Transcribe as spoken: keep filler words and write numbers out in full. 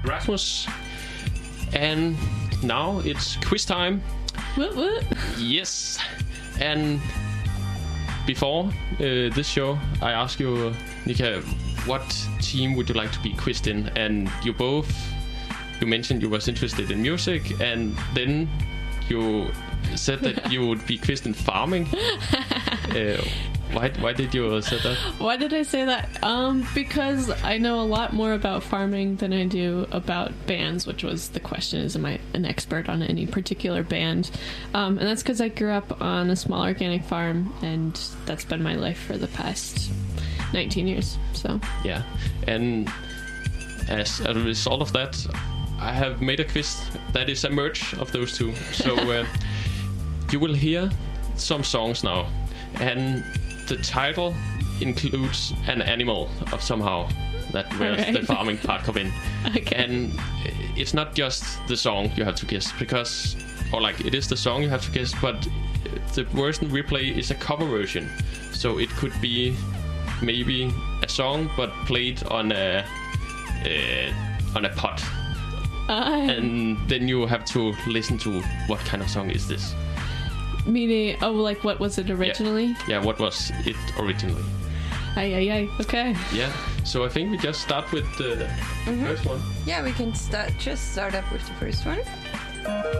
Rasmus, and now it's quiz time. What, what? Yes, and before uh, this show, I asked you, Nika, what team would you like to be quizzed in? And you both, you mentioned you was interested in music, and then you said that you would be quizzed in farming. uh, Why why did you say that? Why did I say that? Um, because I know a lot more about farming than I do about bands, which was the question, is am I an expert on any particular band? Um, and that's because I grew up on a small organic farm, and that's been my life for the past nineteen years. So yeah, and as a result of that, I have made a quiz that is a merge of those two. So uh, you will hear some songs now, and the title includes an animal of somehow. That where right. the farming part come in. Okay. And it's not just the song you have to guess, because, or like it is the song you have to guess, but the version we play is a cover version. So it could be maybe a song but played on a uh, on a pot. Uh, And then you have to listen to what kind of song is this. Meaning, oh, like what was it originally? Yeah, yeah, what was it originally? Aye, aye, aye. Okay. Yeah, so I think we just start with the Mm-hmm. first one. Yeah, we can start. Just start up with the first one.